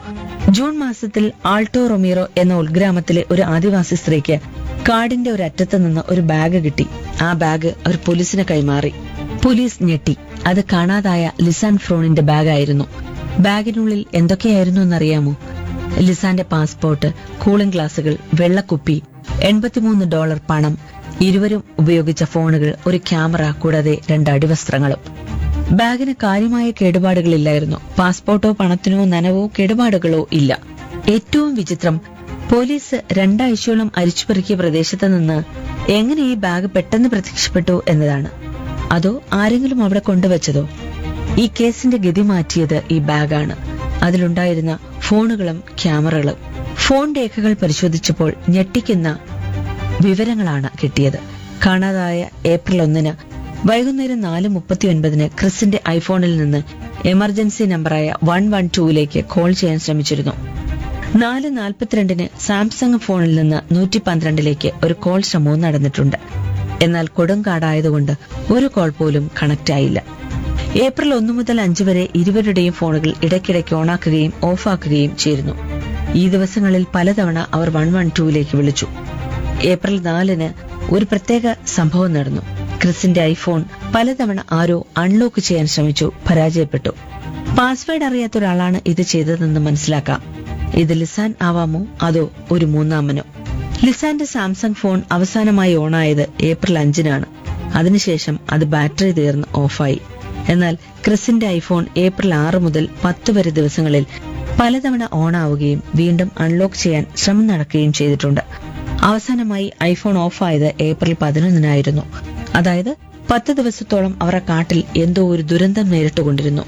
June മാസത്തിൽ Alto Romero എന്ന ഉൾഗ്രാമത്തിലെ ഒരു ആദിവാസി സ്ത്രീക്ക് കാടിന്റെ ഒരു അറ്റത്ത് നിന്ന് ഒരു ബാഗ് കിട്ടി. ആ ബാഗ് അവർ പോലീസിന് കൈമാറി. പോലീസ് ഞെട്ടി. അത് കാണാതായ ലിസാൻ ഫ്രോണിന്റെ ബാഗായിരുന്നു. ബാഗിനുള്ളിൽ എന്തൊക്കെയായിരുന്നു എന്നറിയാമോ? ലിസാന്റെ പാസ്പോർട്ട്, കൂളിംഗ് ഗ്ലാസുകൾ, വെള്ളക്കുപ്പി, $83 പണം, ഇരുവരും ഉപയോഗിച്ച ഫോണുകൾ, ഒരു ക്യാമറ, കൂടാതെ 2 അടിവസ്ത്രങ്ങളും. ബാഗിന് കാര്യമായ കേടുപാടുകളില്ലായിരുന്നു. പാസ്പോർട്ടോ പണത്തിനോ നനവോ കേടുപാടുകളോ ഇല്ല. ഏറ്റവും വിചിത്രം, പോലീസ് 2 ആഴ്ചയോളം അരിച്ചുപെറുക്കിയ പ്രദേശത്ത് നിന്ന് എങ്ങനെ ഈ ബാഗ് പെട്ടെന്ന് പ്രത്യക്ഷപ്പെട്ടു എന്നതാണ്. അതോ ആരെങ്കിലും അവിടെ കൊണ്ടുവച്ചതോ? ഈ കേസിന്റെ ഗതി മാറ്റിയത് ഈ ബാഗാണ്. അതിലുണ്ടായിരുന്ന ഫോണുകളും ക്യാമറകളും. ഫോൺ രേഖകൾ പരിശോധിച്ചപ്പോൾ ഞെട്ടിക്കുന്ന വിവരങ്ങളാണ് കിട്ടിയത്. കാണാതായ ഏപ്രിൽ 1 വൈകുന്നേരം 4:39 ക്രിസിന്റെ ഐഫോണിൽ നിന്ന് എമർജൻസി നമ്പറായ 112ലേക്ക് കോൾ ചെയ്യാൻ ശ്രമിച്ചിരുന്നു. 4:42 സാംസങ് ഫോണിൽ നിന്ന് 112ലേക്ക് ഒരു കോൾ ശ്രമവും നടന്നിട്ടുണ്ട്. എന്നാൽ കൊടുങ്കാടായതുകൊണ്ട് ഒരു കോൾ പോലും കണക്ട് ആയില്ല. ഏപ്രിൽ 1 മുതൽ 5 വരെ ഇരുവരുടെയും ഫോണുകൾ ഇടയ്ക്കിടയ്ക്ക് ഓണാക്കുകയും ഓഫാക്കുകയും ചെയ്തിരുന്നു. ഈ ദിവസങ്ങളിൽ പലതവണ അവർ 112ലേക്ക് വിളിച്ചു. ഏപ്രിൽ 4 ഒരു പ്രത്യേക സംഭവം നടന്നു. ക്രിസിന്റെ ഐഫോൺ പലതവണ ആരോ അൺലോക്ക് ചെയ്യാൻ ശ്രമിച്ചു, പരാജയപ്പെട്ടു. പാസ്വേഡ് അറിയാത്ത ഒരാളാണ് ഇത് ചെയ്തതെന്ന് മനസ്സിലാക്കാം. ഇത് ലിസാൻ ആവാമോ അതോ ഒരു മൂന്നാമനോ? ലിസാന്റെ സാംസങ് ഫോൺ അവസാനമായി ഓണായത് ഏപ്രിൽ 5 അതിനുശേഷം അത് ബാറ്ററി തീർന്ന് ഓഫായി. എന്നാൽ ക്രിസിന്റെ ഐഫോൺ ഏപ്രിൽ 6 മുതൽ 10 വരെ ദിവസങ്ങളിൽ പലതവണ ഓണാവുകയും വീണ്ടും അൺലോക്ക് ചെയ്യാൻ ശ്രമം നടക്കുകയും ചെയ്തിട്ടുണ്ട്. അവസാനമായി ഐഫോൺ ഓഫായത് ഏപ്രിൽ 11 അതായത് 10 ദിവസത്തോളം അവർ ആ കാട്ടിൽ എന്തോ ഒരു ദുരന്തം നേരിട്ടുകൊണ്ടിരുന്നു.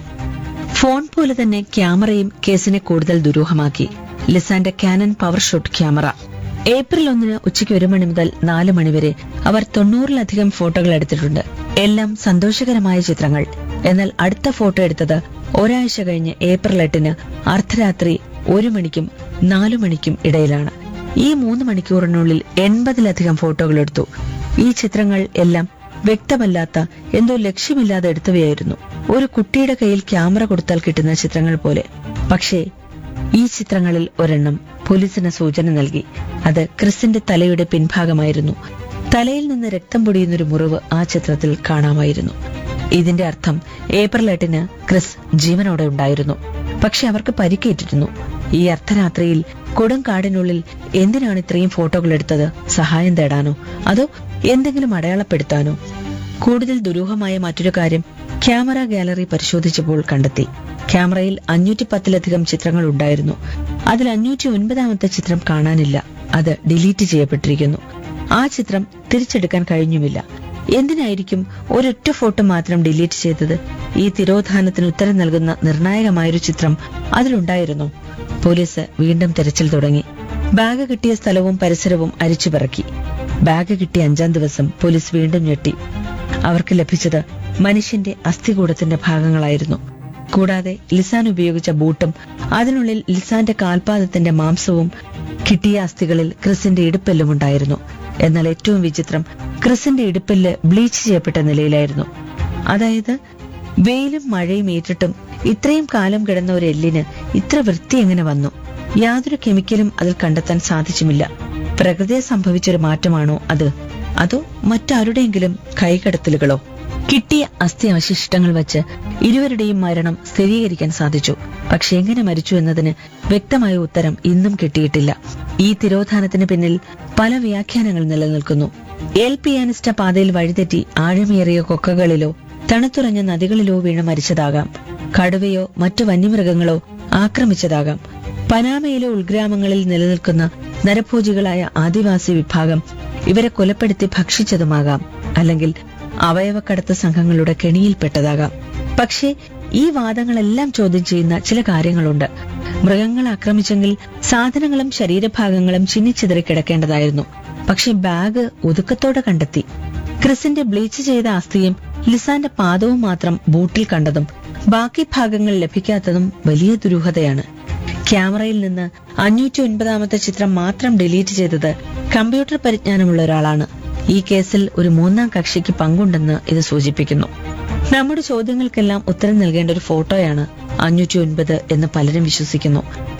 ഫോൺ പോലെ തന്നെ ക്യാമറയും കേസിനെ കൂടുതൽ ദുരൂഹമാക്കി. ലിസാന്റെ Canon power shot camera. April 1 ഉച്ചയ്ക്ക് 1 മണി മുതൽ 4 മണി വരെ അവർ 90-ലധികം ഫോട്ടോകൾ എടുത്തിട്ടുണ്ട്. എല്ലാം സന്തോഷകരമായ ചിത്രങ്ങൾ. എന്നാൽ അടുത്ത ഫോട്ടോ എടുത്തത് ഒരാഴ്ച കഴിഞ്ഞ് ഏപ്രിൽ 8 അർദ്ധരാത്രി 1 മണിക്കും 4 മണിക്കും ഇടയിലാണ്. ഈ 3 മണിക്കൂറിനുള്ളിൽ 80-ലധികം ഫോട്ടോകൾ എടുത്തു. ഈ ചിത്രങ്ങൾ എല്ലാം വ്യക്തമല്ലാത്ത, എന്തോ ലക്ഷ്യമില്ലാതെ എടുത്തവയായിരുന്നു. ഒരു കുട്ടിയുടെ കയ്യിൽ ക്യാമറ കൊടുത്താൽ കിട്ടുന്ന ചിത്രങ്ങൾ പോലെ. പക്ഷേ ഈ ചിത്രങ്ങളിൽ ഒരെണ്ണം പോലീസിന് സൂചന നൽകി. അത് ക്രിസിന്റെ തലയുടെ പിൻഭാഗമായിരുന്നു. തലയിൽ നിന്ന് രക്തം പൊടിയുന്നൊരു മുറിവ് ആ ചിത്രത്തിൽ കാണാമായിരുന്നു. ഇതിന്റെ അർത്ഥം ഏപ്രിൽ 8 ക്രിസ് ജീവനോടെ ഉണ്ടായിരുന്നു. പക്ഷെ അവർക്ക് പരിക്കേറ്റിരുന്നു. ഈ അർദ്ധരാത്രിയിൽ കൊടുങ്കാടിനുള്ളിൽ എന്തിനാണ് ഇത്രയും ഫോട്ടോകൾ എടുത്തത്? സഹായം തേടാനോ അതോ എന്തെങ്കിലും അടയാളപ്പെടുത്താനോ? കൂടുതൽ ദുരൂഹമായ മറ്റൊരു കാര്യം ക്യാമറ ഗാലറി പരിശോധിച്ചപ്പോൾ കണ്ടെത്തി. ക്യാമറയിൽ 510-ലധികം ചിത്രങ്ങൾ ഉണ്ടായിരുന്നു. അതിൽ 509-ാമത്തെ ചിത്രം കാണാനില്ല. അത് ഡിലീറ്റ് ചെയ്യപ്പെട്ടിരിക്കുന്നു. ആ ചിത്രം തിരിച്ചെടുക്കാൻ കഴിഞ്ഞുമില്ല. എന്തിനായിരിക്കും ഒരൊറ്റ ഫോട്ടോ മാത്രം ഡിലീറ്റ് ചെയ്തത്? ഈ തിരോധാനത്തിന് ഉത്തരം നൽകുന്ന നിർണായകമായൊരു ചിത്രം അതിലുണ്ടായിരുന്നു. പോലീസ് വീണ്ടും തെരച്ചിൽ തുടങ്ങി. ബാഗ് കിട്ടിയ സ്ഥലവും പരിസരവും അരിച്ചുപെറുക്കി. ബാഗ് കിട്ടിയ 5-ാം ദിവസം പോലീസ് വീണ്ടും ഞെട്ടി. അവർക്ക് ലഭിച്ചത് മനുഷ്യന്റെ അസ്ഥികൂടത്തിന്റെ ഭാഗങ്ങളായിരുന്നു. കൂടാതെ ലിസാൻ ഉപയോഗിച്ച ബൂട്ടും അതിനുള്ളിൽ ലിസാന്റെ കാൽപാദത്തിന്റെ മാംസവും. കിട്ടിയ അസ്ഥികളിൽ ക്രിസിന്റെ ഇടുപ്പെല്ലും ഉണ്ടായിരുന്നു. എന്നാൽ ഏറ്റവും വിചിത്രം, ക്രിസിന്റെ ഇടുപ്പെല്ല് ബ്ലീച്ച് ചെയ്യപ്പെട്ട നിലയിലായിരുന്നു. അതായത് വെയിലും മഴയും ഏറ്റിട്ടും ഇത്രയും കാലം കിടന്ന ഒരു എല്ലിന് ഇത്ര വൃത്തി എങ്ങനെ വന്നു? യാതൊരു കെമിക്കലും അതിൽ കണ്ടെത്താൻ സാധിച്ചുമില്ല. പ്രകൃതിയെ സംഭവിച്ചൊരു മാറ്റമാണോ അത്? അതോ മറ്റാരുടെയെങ്കിലും കൈകടത്തലുകളോ? കിട്ടിയ അസ്ഥി അവശിഷ്ടങ്ങൾ വച്ച് ഇരുവരുടെയും മരണം സ്ഥിരീകരിക്കാൻ സാധിച്ചു. പക്ഷെ എങ്ങനെ മരിച്ചു എന്നതിന് വ്യക്തമായ ഉത്തരം ഇന്നും കിട്ടിയിട്ടില്ല. ഈ തിരോധാനത്തിന് പിന്നിൽ പല വ്യാഖ്യാനങ്ങൾ നിലനിൽക്കുന്നു. എൽ പിയാനിസ്റ്റ പാതയിൽ വഴിതെറ്റി ആഴമേറിയ കൊക്കകളിലോ തണുത്തുറഞ്ഞ നദികളിലോ വീണ് മരിച്ചതാകാം. കടുവയോ മറ്റു വന്യമൃഗങ്ങളോ ആക്രമിച്ചതാകാം. പനാമയിലെ ഉൾഗ്രാമങ്ങളിൽ നിലനിൽക്കുന്ന നരഭോജികളായ ആദിവാസി വിഭാഗം ഇവരെ കൊലപ്പെടുത്തി ഭക്ഷിച്ചതുമാകാം. അല്ലെങ്കിൽ അവയവക്കടത്ത് സംഘങ്ങളുടെ കെണിയിൽപ്പെട്ടതാകാം. പക്ഷേ ഈ വാദങ്ങളെല്ലാം ചോദ്യം ചെയ്യുന്ന ചില കാര്യങ്ങളുണ്ട്. മൃഗങ്ങൾ ആക്രമിച്ചെങ്കിൽ സാധനങ്ങളും ശരീരഭാഗങ്ങളും ചിന്നിച്ചിതറി കിടക്കേണ്ടതായിരുന്നു. പക്ഷെ ബാഗ് ഒതുക്കത്തോടെ കണ്ടെത്തി. ക്രിസിന്റെ ബ്ലീച്ച് ചെയ്ത അസ്ഥിയും ലിസാന്റെ പാദവും മാത്രം ബൂട്ടിൽ കണ്ടതും ബാക്കി ഭാഗങ്ങൾ ലഭിക്കാത്തതും വലിയ ദുരൂഹതയാണ്. ക്യാമറയിൽ നിന്ന് 509-ാമത്തെ ചിത്രം മാത്രം ഡിലീറ്റ് ചെയ്തത് കമ്പ്യൂട്ടർ പരിജ്ഞാനമുള്ള ഒരാളാണ്. ഈ കേസിൽ ഒരു 3-ാം കക്ഷിക്ക് പങ്കുണ്ടെന്ന് ഇത് സൂചിപ്പിക്കുന്നു. നമ്മുടെ ചോദ്യങ്ങൾക്കെല്ലാം ഉത്തരം നൽകേണ്ട ഒരു ഫോട്ടോയാണ് 509 എന്ന് പലരും വിശ്വസിക്കുന്നു.